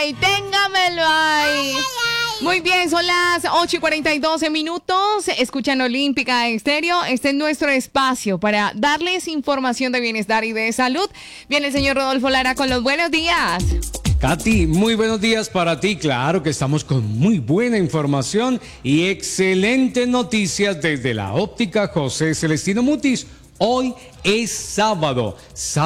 ahí, téngamelo ahí. Muy bien, son las 8:42 Escuchan Olímpica Estéreo. Este es nuestro espacio para darles información de bienestar y de salud. Viene el señor Rodolfo Lara con los buenos días. Katy, muy buenos días para ti. Claro que estamos con muy buena información y excelentes noticias desde la óptica José Celestino Mutis. Hoy es sábado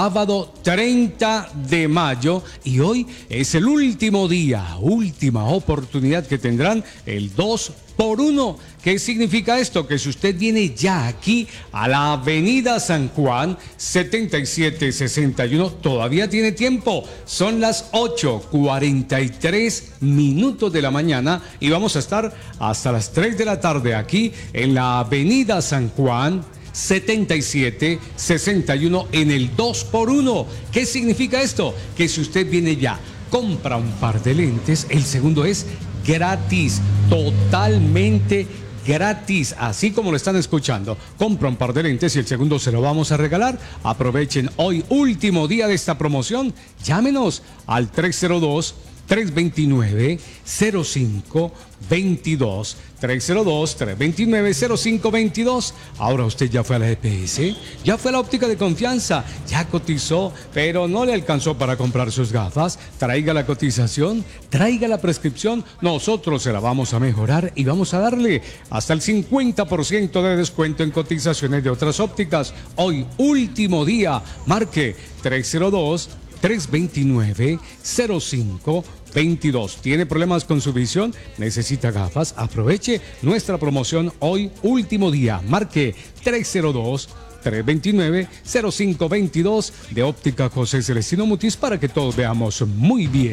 30 de mayo y hoy es el último día, última oportunidad que tendrán el 2x1. ¿Qué significa esto? Que si usted viene ya aquí a la avenida San Juan 7761, todavía tiene tiempo. Son las 8:43 de la mañana y vamos a estar hasta las 3 de la tarde aquí en la avenida San Juan 7761 en el 2x1. ¿Qué significa esto? Que si usted viene ya, compra un par de lentes, el segundo es gratis, totalmente gratis, así como lo están escuchando. Compra un par de lentes y el segundo se lo vamos a regalar. Aprovechen hoy, último día de esta promoción. Llámenos al 302-329-0522. 302-329-0522. Ahora usted ya fue a la EPS, ya fue a la óptica de confianza, ya cotizó, pero no le alcanzó para comprar sus gafas. Traiga la cotización, traiga la prescripción, nosotros se la vamos a mejorar y vamos a darle hasta el 50% de descuento en cotizaciones de otras ópticas. Hoy, último día, marque 302-329-0522. ¿Tiene problemas con su visión? ¿Necesita gafas? Aproveche nuestra promoción hoy, último día. Marque 302-329-0522 de óptica José Celestino Mutis para que todos veamos muy bien.